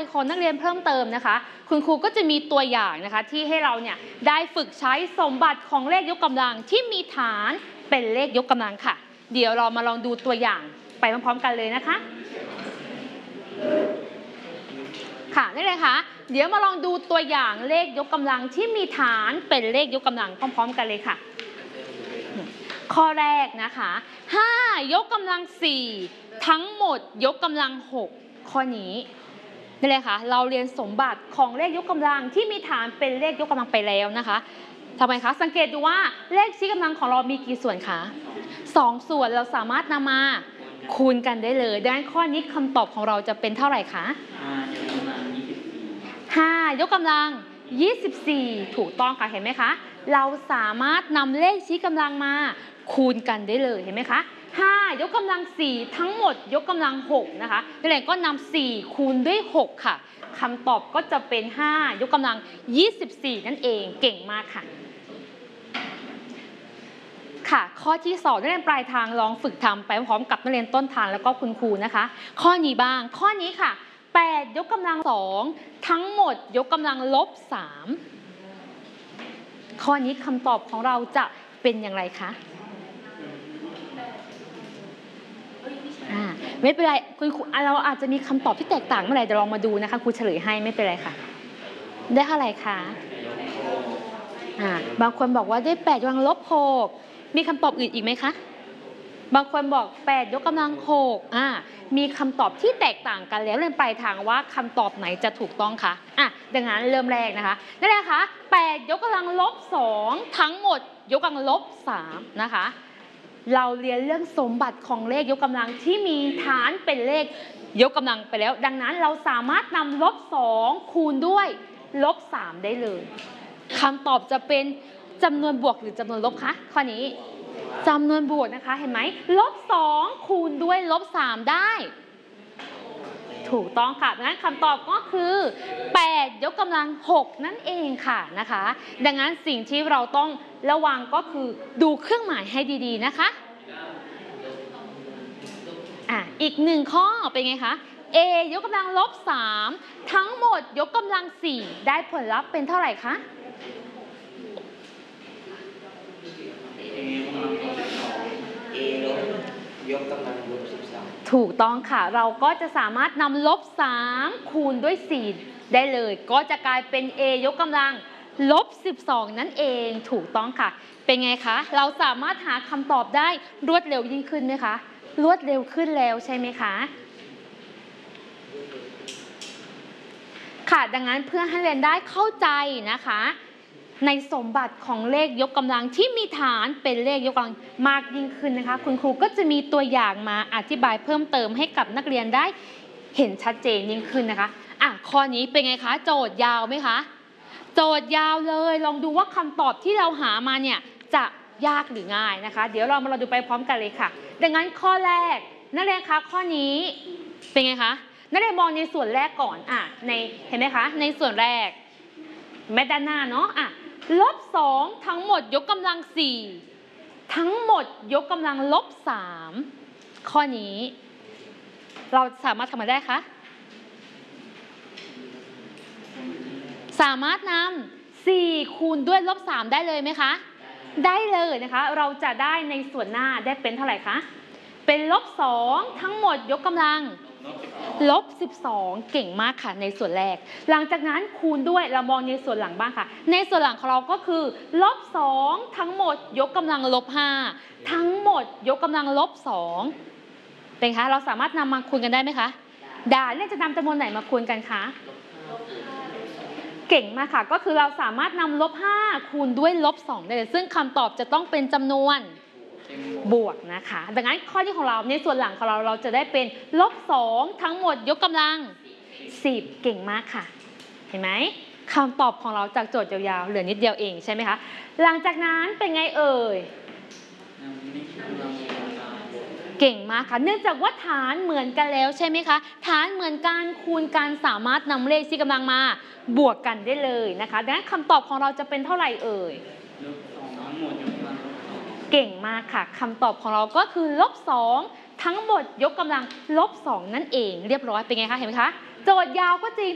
ของนักเรียนเพิ่มเติมนะคะคุณครูก็จะมีตัวอย่างนะคะที่ให้เราเนี่ยได้ฝึกใช้สมบัติของเลขยกกำลังที่มีฐานเป็นเลขยกกำลังค่ะเดี๋ยวเรามาลองดูตัวอย่างไปพร้อมๆกันเลยนะคะค่ะนี่เลยค่ะเดี๋ยวมาลองดูตัวอย่างเลขยกกำลังที่มีฐานเป็นเลขยกกำลังพร้อมๆกันเลยค่ะข้อแรกนะคะ5ยกกำลัง4ทั้งหมดยกกำลัง6ข้อนี้นี่เลยค่ะเราเรียนสมบัติของเลขยกกำลังที่มีฐานเป็นเลขยกกำลังไปแล้วนะคะทำไมคะสังเกตดูว่าเลขชี้กำลังของเรามีกี่ส่วนคะ2ส่วนเราสามารถนำมาคูณกันได้เลยดังนั้นข้อนี้คำตอบของเราจะเป็นเท่าไหร่คะ5ยกกำลัง24ถูกต้องค่ะเห็นไหมคะเราสามารถนำเลขชี้กำลังมาคูณกันได้เลยเห็นไหมคะ5ยกกำลัง4ทั้งหมดยกกำลัง6นะคะนักเรียนก็นำ4คูณด้วย6ค่ะคำตอบก็จะเป็น5ยกกำลัง24นั่นเองเก่งมากค่ะค่ะข้อที่2นักเรียนปลายทางลองฝึกทำไปพร้อมกับนักเรียนต้นทางแล้วก็คุณครูนะคะข้อนี้บ้างข้อนี้ค่ะ8ยกกำลัง2ทั้งหมดยกกำลังลบ3ข้อนี้คำตอบของเราจะเป็นอย่างไรคะไม่เป็นไรคุณครูเราอาจจะมีคำตอบที่แตกต่างเมื่อไหร่เดี๋ยวลองมาดูนะคะครูเฉลยให้ไม่เป็นไรค่ะได้เท่าไหร่คะบางคนบอกว่าได้8ยกกำลังลบ6มีคำตอบอื่นอีกไหมคะบางคนบอก8ยกกำลัง6มีคำตอบที่แตกต่างกันแล้วเรียนปลายทางว่าคำตอบไหนจะถูกต้องคะดังนั้นเริ่มแรกนะคะนั่นแหละค่ะ8ยกกำลังลบ2ทั้งหมดยกกำลังลบ3นะคะเราเรียนเรื่องสมบัติของเลขยกกำลังที่มีฐานเป็นเลขยกกำลังไปแล้วดังนั้นเราสามารถนำลบ2คูณด้วยลบ3ได้เลยคำตอบจะเป็นจำนวนบวกหรือจำนวนลบคะข้อนี้จำนวนบวกนะคะเห็นไหมลบ2คูณด้วยลบ3ได้ถูกต้องค่ะดังนั้นคำตอบก็คือ8ยกกำลัง6นั่นเองค่ะนะคะดังนั้นสิ่งที่เราต้องระวังก็คือดูเครื่องหมายให้ดีๆนะคะอีก1ข้อเป็นไงคะ a ยกกำลังลบ3ทั้งหมดยกกำลัง4ได้ผลลัพธ์เป็นเท่าไหร่คะยกกำลังลบ13 ถูกต้องค่ะเราก็จะสามารถนำลบ3คูณด้วย4ได้เลยก็จะกลายเป็น a ยกกำลังลบ12นั่นเองถูกต้องค่ะเป็นไงคะเราสามารถหาคำตอบได้รวดเร็วยิ่งขึ้นไหมคะรวดเร็วขึ้นแล้วใช่ไหมคะค่ะดังนั้นเพื่อให้เรียนได้เข้าใจนะคะในสมบัติของเลขยกกำลังที่มีฐานเป็นเลขยกกำลังมากยิ่งขึ้นนะคะคุณครูก็จะมีตัวอย่างมาอธิบายเพิ่มเติมให้กับนักเรียนได้เห็นชัดเจนยิ่งขึ้นนะคะข้อนี้เป็นไงคะโจทย์ยาวไหมคะโจทย์ยาวเลยลองดูว่าคำตอบที่เราหามาเนี่ยจะยากหรือง่ายนะคะเดี๋ยวเรามาดูไปพร้อมกันเลยค่ะดังนั้นข้อแรกนักเรียนคะข้อนี้เป็นไงคะนักเรียนมองในส่วนแรกก่อนในเห็นไหมคะในส่วนแรกแม้ด้านหน้าเนาะลบ2ทั้งหมดยกกำลัง4ทั้งหมดยกกำลังลบ3ข้อนี้เราสามารถทำอะไรได้คะสามารถนำ4คูณด้วยลบ3ได้เลยไหมคะได้เลยนะคะเราจะได้ในส่วนหน้าได้เป็นเท่าไหร่คะเป็นลบ2ทั้งหมดยกกำลังลบ12เก่งมากค่ะในส่วนแรกหลังจากนั้นคูณด้วยเรามองในส่วนหลังบ้างค่ะในส่วนหลังของเราก็คือลบ2ทั้งหมดยกกำลังลบ5ทั้งหมดยกกำลังลบ2เป็นคะเราสามารถนำมาคูณกันได้ไหมคะได้เนี่ยจะนำจำนวนไหนมาคูณกันคะเก่งมากค่ะก็คือเราสามารถนำลบ5คูณด้วยลบ2ได้เลยซึ่งคำตอบจะต้องเป็นจำนวนบวกนะคะดังนั้นข้อที่ของเราในส่วนหลังของเราจะได้เป็นลบ2ทั้งหมดยกกำลัง10เก่งมากค่ะเห็นไหมคำตอบของเราจากโจทย์ยาวๆเหลือนิดเดียวเองใช่ไหมคะหลังจากนั้นเป็นไงเอ่ยเก่งมากค่ะเนื่องจากว่าฐานเหมือนกันแล้วใช่ไหมคะฐานเหมือนกันคูณกันสามารถนำเลขชี้กำลังมาบวกกันได้เลยนะคะดังนั้นคำตอบของเราจะเป็นเท่าไหร่เอ่ยเก่งมากค่ะคำตอบของเราก็คือลบ2ทั้งหมดยกกำลังลบ2นั่นเองเรียบร้อยเป็นไงคะเห็นไหมคะโจทย์ยาวก็จริง